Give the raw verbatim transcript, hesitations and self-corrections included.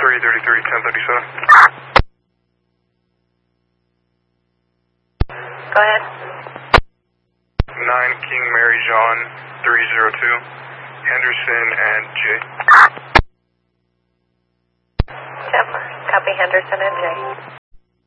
three thirty-three, ten thirty-seven. Go ahead. nine King Mary John, three zero two, Henderson and J. ten four. Copy Henderson and J.